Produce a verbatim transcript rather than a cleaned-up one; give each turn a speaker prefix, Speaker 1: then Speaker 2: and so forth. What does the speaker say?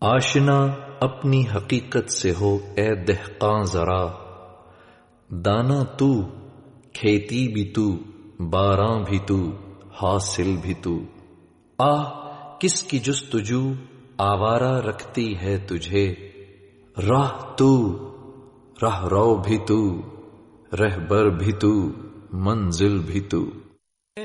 Speaker 1: आशना अपनी हकीकत से हो ए दहकां जरा, दाना तू, खेती भी तू, बारां भी तू, हासिल भी तू। आह किसकी जुस्तजू आवारा रखती है तुझे, राह तू, राह रो भी तू, रहबर भी तू, मंजिल भी तू।